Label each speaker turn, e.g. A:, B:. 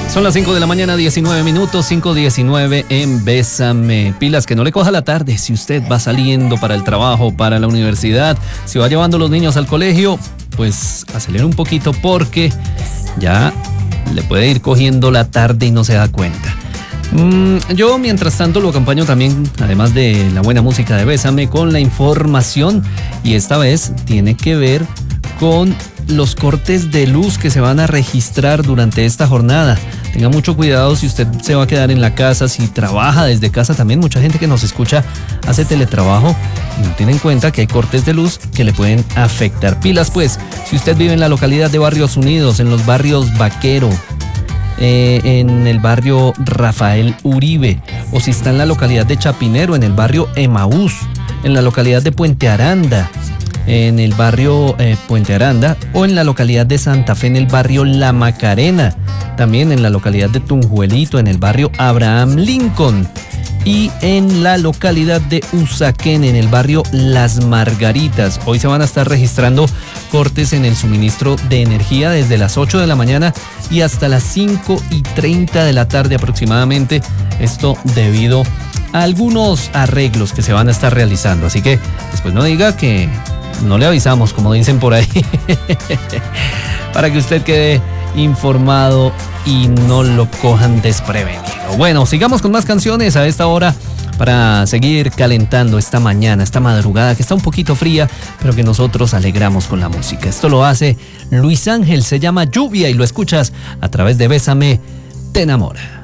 A: Son las 5 de la mañana, 19 minutos, 5:19 en Bésame. Pilas, que no le coja la tarde. Si usted va saliendo para el trabajo, para la universidad, si va llevando a los niños al colegio, pues acelere un poquito porque ya le puede ir cogiendo la tarde y no se da cuenta. Yo, mientras tanto, lo acompaño también, además de la buena música de Bésame, con la información. Y esta vez tiene que ver con los cortes de luz que se van a registrar durante esta jornada. Tenga mucho cuidado si usted se va a quedar en la casa, si trabaja desde casa también. Mucha gente que nos escucha hace teletrabajo y no tiene en cuenta que hay cortes de luz que le pueden afectar. Pilas pues, si usted vive en la localidad de Barrios Unidos, en los barrios Vaquero, en el barrio Rafael Uribe, o si está en la localidad de Chapinero, en el barrio Emaús, en la localidad de Puente Aranda, en el barrio Puente Aranda, o en la localidad de Santa Fe, en el barrio La Macarena, también en la localidad de Tunjuelito, en el barrio Abraham Lincoln, y en la localidad de Usaquén, en el barrio Las Margaritas. Hoy se van a estar registrando cortes en el suministro de energía desde las 8 de la mañana y hasta las 5:30 de la tarde aproximadamente. Esto debido a algunos arreglos que se van a estar realizando. Así que después no diga que no le avisamos, como dicen por ahí, para que usted quede informado y no lo cojan desprevenido. Bueno, sigamos con más canciones a esta hora para seguir calentando esta mañana, esta madrugada que está un poquito fría, pero que nosotros alegramos con la música. Esto lo hace Luis Ángel, se llama Lluvia y lo escuchas a través de Bésame, te enamora.